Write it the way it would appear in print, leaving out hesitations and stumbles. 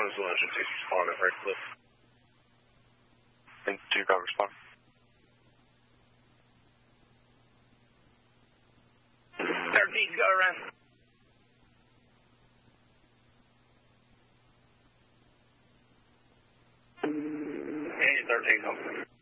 1 is the emergency spawn at Red Cliff. And 2 got respond. 13's go around. Hey, 13 home.